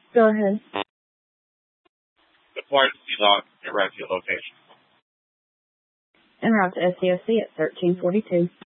Go ahead. Deploy to C-Log, direct your location. En route to SCOC at 1342.